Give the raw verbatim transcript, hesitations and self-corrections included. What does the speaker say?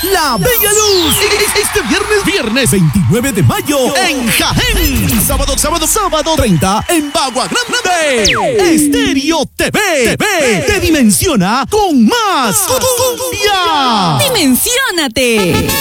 La Bella Luz. Este viernes, viernes veintinueve de mayo en Jaén. Sábado, sábado, sábado treinta en Bagua Grande. Estéreo T V. T V te dimensiona con más cumbia. ¡Dimensiónate!